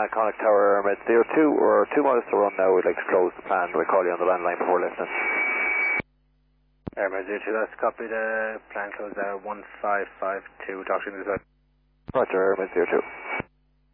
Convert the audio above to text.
Connacht Tower, Airmed 02, or 2 miles to run now. We'd like to close the plan. We'll call you on the landline before lifting. Airmed 02, that's copied. Plan closed out 1552. Talk to you in a sec. Roger, Airmed 02.